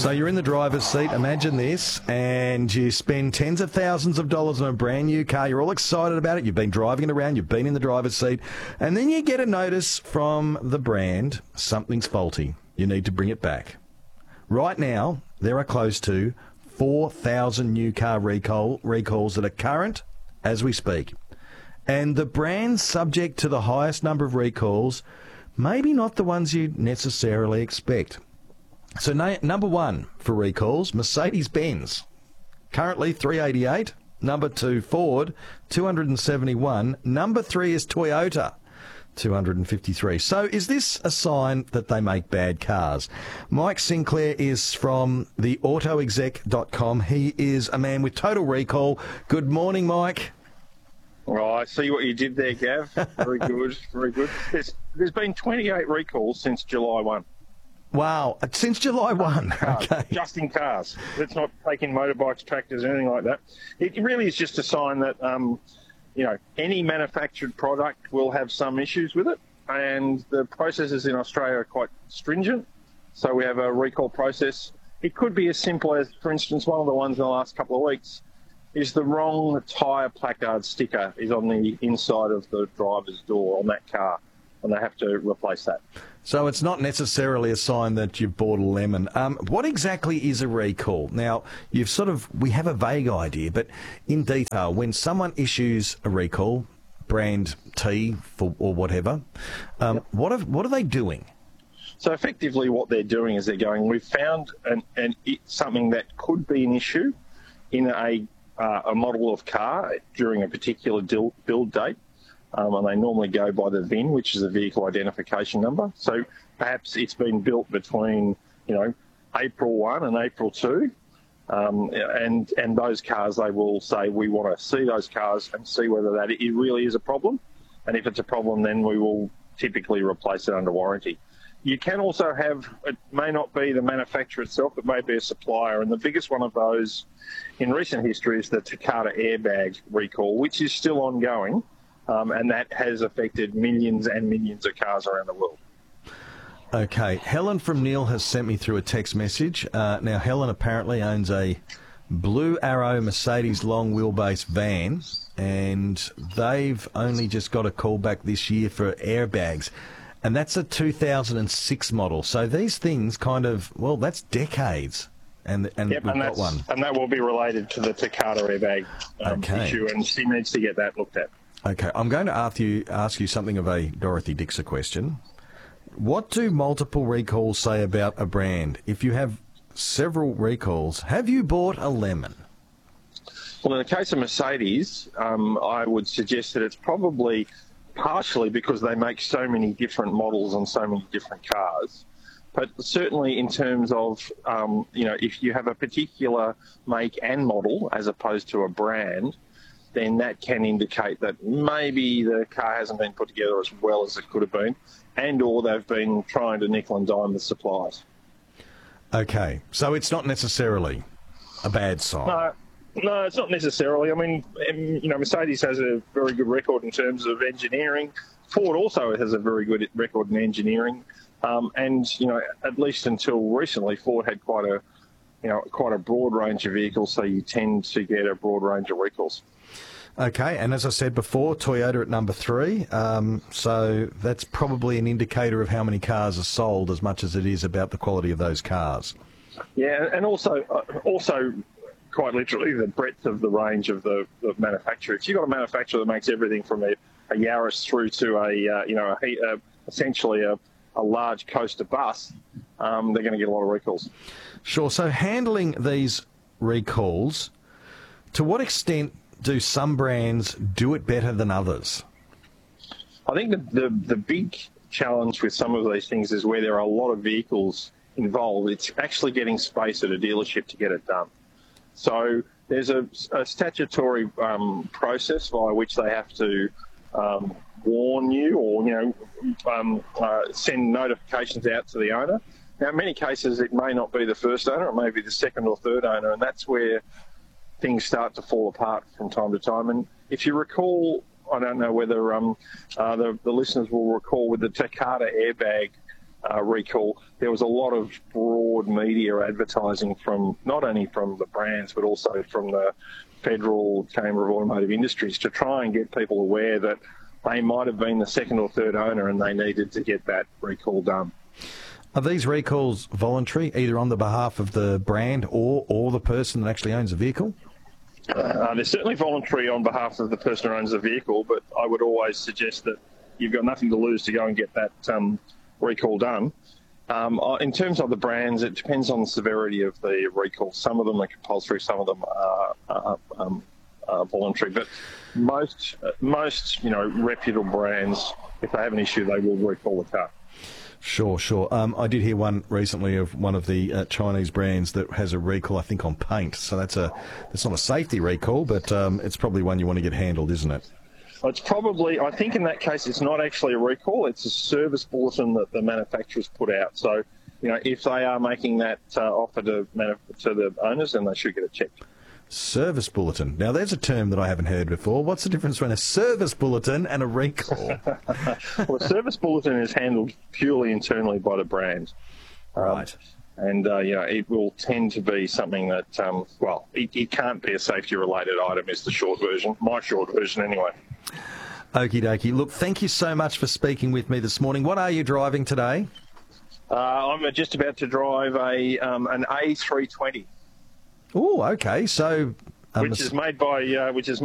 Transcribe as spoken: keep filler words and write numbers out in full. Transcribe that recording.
So you're in the driver's seat, imagine this, and you spend tens of thousands of dollars on a brand new car. You're all excited about it. You've been driving it around. You've been in the driver's seat. And then you get a notice from the brand, something's faulty. You need to bring it back. Right now, there are close to four thousand new car recall recalls that are current as we speak. And the brands subject to the highest number of recalls, maybe not the ones you necessarily expect. So na- number one for recalls, Mercedes-Benz, currently three eighty-eight. Number two, Ford, two hundred seventy-one. Number three is Toyota, two hundred fifty-three. So is this a sign that they make bad cars? Mike Sinclair is from the auto exec dot com. He is a man with total recall. Good morning, Mike. Well, I see what you did there, Gav. Very good, very good. There's, there's been twenty-eight recalls since July first. Wow, since July first. Cars, Okay. Just in cars. Let's not take in motorbikes, tractors, anything like that. It really is just a sign that, um, you know, any manufactured product will have some issues with it, and the processes in Australia are quite stringent. So we have a recall process. It could be as simple as, for instance, one of the ones in the last couple of weeks is the wrong tyre placard sticker is on the inside of the driver's door on that car, and they have to replace that. So it's not necessarily a sign that you've bought a lemon. Um, what exactly is a recall? Now, you've sort of, we have a vague idea, but in detail, when someone issues a recall, brand T for, or whatever, um, yep. what, are, what are they doing? So effectively what they're doing is they're going, we've found an, an, something that could be an issue in a, uh, a model of car during a particular build date. Um, and they normally go by the V I N, which is a vehicle identification number. So perhaps it's been built between, you know, April first and April second. Um, and, and those cars, they will say, we want to see those cars and see whether that it really is a problem. And if it's a problem, then we will typically replace it under warranty. You can also have, it may not be the manufacturer itself, it may be a supplier. And the biggest one of those in recent history is the Takata airbag recall, which is still ongoing. Um, and that has affected millions and millions of cars around the world. Okay. Helen from Neil has sent me through a text message. Uh, now, Helen apparently owns a Blue Arrow Mercedes long wheelbase van, and they've only just got a call back this year for airbags. And that's a two thousand six model. So these things kind of, well, that's decades. And, and yep, we've and got one. And that will be related to the Takata airbag um, okay. issue, and she needs to get that looked at. Okay, I'm going to ask you ask you something of a Dorothy Dixer question. What do multiple recalls say about a brand? If you have several recalls, have you bought a lemon? Well, in the case of Mercedes, um, I would suggest that it's probably partially because they make so many different models on so many different cars. But certainly in terms of, um, you know, if you have a particular make and model as opposed to a brand, then that can indicate that maybe the car hasn't been put together as well as it could have been, and or they've been trying to nickel and dime the suppliers. Okay, so it's not necessarily a bad sign. No, no, it's not necessarily. I mean, you know, Mercedes has a very good record in terms of engineering. Ford also has a very good record in engineering, um, and you know, at least until recently, Ford had quite a, you know, quite a broad range of vehicles, so you tend to get a broad range of recalls. Okay, and as I said before, Toyota at number three, um, so that's probably an indicator of how many cars are sold as much as it is about the quality of those cars. Yeah, and also, uh, also quite literally, the breadth of the range of the, the manufacturer. If you've got a manufacturer that makes everything from a, a Yaris through to a, uh, you know, a, a, essentially a, a large coaster bus, um, they're going to get a lot of recalls. Sure, so handling these recalls, to what extent do some brands do it better than others? I think the, the, the big challenge with some of these things is where there are a lot of vehicles involved. It's actually getting space at a dealership to get it done. So there's a, a statutory um, process via which they have to um, warn you or, you know, um, uh, send notifications out to the owner. Now, in many cases, it may not be the first owner, it may be the second or third owner, and that's where things start to fall apart from time to time. And if you recall, I don't know whether um, uh, the, the listeners will recall with the Takata airbag uh, recall, there was a lot of broad media advertising from not only from the brands but also from the Federal Chamber of Automotive Industries to try and get people aware that they might have been the second or third owner and they needed to get that recall done. Are these recalls voluntary, either on the behalf of the brand or, or the person that actually owns the vehicle? Uh, they're certainly voluntary on behalf of the person who owns the vehicle, but I would always suggest that you've got nothing to lose to go and get that um, recall done. Um, in terms of the brands, it depends on the severity of the recall. Some of them are compulsory, some of them are, are um, are voluntary. But most, most, you know, reputable brands, if they have an issue, they will recall the car. Sure, sure. Um, I did hear one recently of one of the uh, Chinese brands that has a recall, I think, on paint. So that's a that's not a safety recall, but um, it's probably one you want to get handled, isn't it? It's probably, I think in that case, it's not actually a recall. It's a service bulletin that the manufacturers put out. So, you know, if they are making that uh, offer to, to the owners, then they should get it checked. Service bulletin. Now, there's a term that I haven't heard before. What's the difference between a service bulletin and a recall? Well, a service bulletin is handled purely internally by the brand. Right. Um, and, uh, you know, it will tend to be something that, um, well, it, it can't be a safety-related item is the short version, my short version anyway. Okie dokie. Look, thank you so much for speaking with me this morning. What are you driving today? Uh, I'm just about to drive a um, an A three twenty. Oh, okay. So, um, which is made by uh, which is